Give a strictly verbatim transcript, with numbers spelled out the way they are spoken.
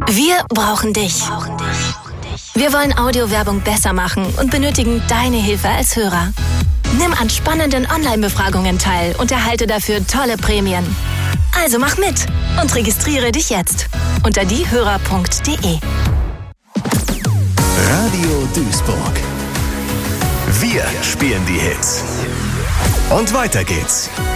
Wir brauchen dich. Wir wollen Audiowerbung besser machen und benötigen deine Hilfe als Hörer. Nimm an spannenden Online-Befragungen teil und erhalte dafür tolle Prämien. Also mach mit und registriere dich jetzt unter diehörer punkt de. Radio Duisburg. Wir spielen die Hits. Und weiter geht's.